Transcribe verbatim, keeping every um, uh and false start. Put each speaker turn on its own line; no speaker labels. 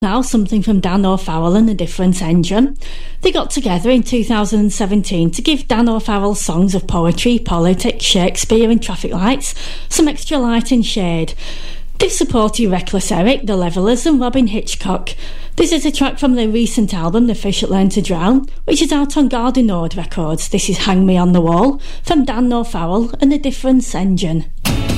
Now, something from Dan O'Farrell and the Different Engine. They got together in two thousand seventeen to give Dan O'Farrell's songs of poetry, politics, Shakespeare and traffic lights some extra light and shade. They've supported Reckless Eric, The Levellers and Robin Hitchcock. This is a track from their recent album, The Fish That Learned to Drown, which is out on Garden Road Records. This is Hang Me on the Wall from Dan O'Farrell and the Different Engine.